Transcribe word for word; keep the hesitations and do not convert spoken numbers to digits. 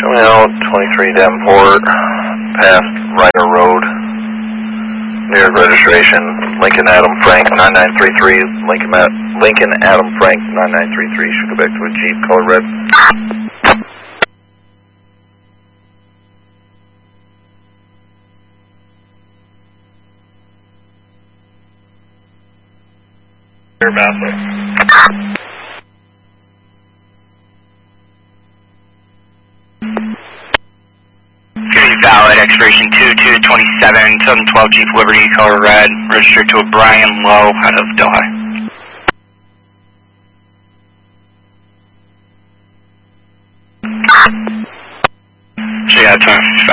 Showing out twenty-three Davenport, past Ryder Road, near registration, Lincoln Adam Frank nine nine three three, Lincoln, Lincoln Adam Frank nine nine three three, should go back to a Jeep, color red. Very valid, expiration two two twenty-seven, seven twelve Jeep Liberty, color red, registered to a Brian Lowe out of Delhi. So yeah,